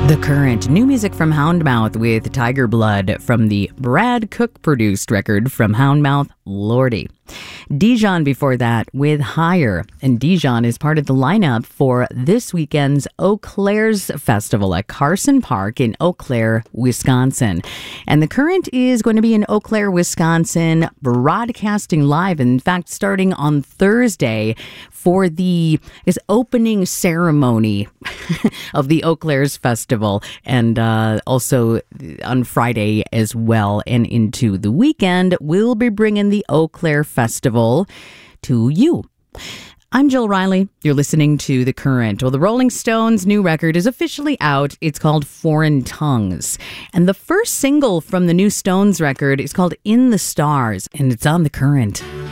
The Current, new music from Houndmouth with Tiger Blood from the Brad Cook produced record from Houndmouth, Lordy. Dijon before that with Higher, and Dijon is part of the lineup for this weekend's Eau Claire's Festival at Carson Park in Eau Claire, Wisconsin. And The Current is going to be in Eau Claire, Wisconsin, broadcasting live, in fact, starting on Thursday for the opening ceremony of the Eau Claire's Festival, and also on Friday as well, and into the weekend, we'll be bringing the Eau Claire Festival to you. I'm Jill Riley. You're listening to The Current. Well, the Rolling Stones' new record is officially out. It's called Foreign Tongues. And the first single from the new Stones record is called In the Stars, and it's on The Current.